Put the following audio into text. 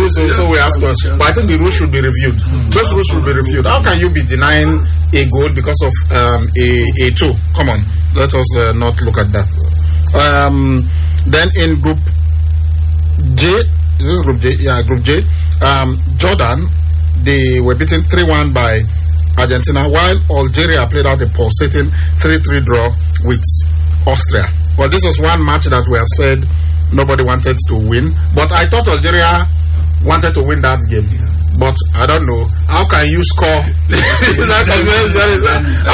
rules, so we have to. But I think the rules should be reviewed. Those rules should be reviewed. How can you be denying a goal because of a two? Come on, let us not look at that. Then in Group J, is this Group J? Yeah, Group J. Jordan, they were beaten 3-1 by Argentina, while Algeria played out a pulsating 3-3 draw with Austria. Well, this was one match that we have said nobody wanted to win, but I thought Algeria wanted to win that game. But I don't know. How can you score? How